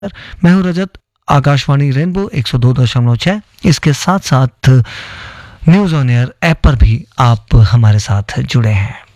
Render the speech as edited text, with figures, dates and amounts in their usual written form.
मैं हूं रजत, आकाशवाणी रेनबो 102.6। इसके साथ साथ न्यूज़ ऑन एयर ऐप पर भी आप हमारे साथ जुड़े हैं।